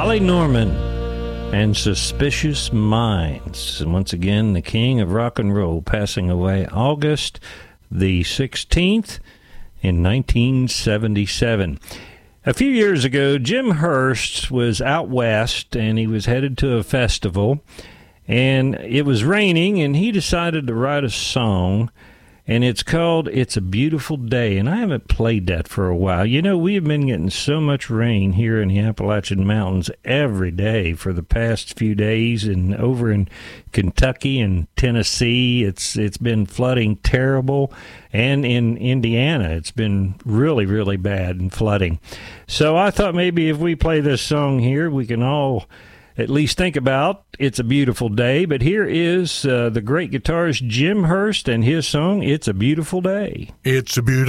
Ollie Norman and Suspicious Minds. And once again, the king of rock and roll, passing away August the 16th in 1977. A few years ago, Jim Hurst was out west, and he was headed to a festival, and it was raining, and he decided to write a song, and it's called It's a Beautiful Day, and I haven't played that for a while. You know, we have been getting so much rain here in the Appalachian Mountains every day for the past few days, and over in Kentucky and Tennessee, it's been flooding terrible, and in Indiana, it's been really, really bad and flooding. So I thought maybe if we play this song here, we can all at least think about It's a Beautiful Day. But here is the great guitarist Jim Hurst and his song, It's a Beautiful Day. It's a beautiful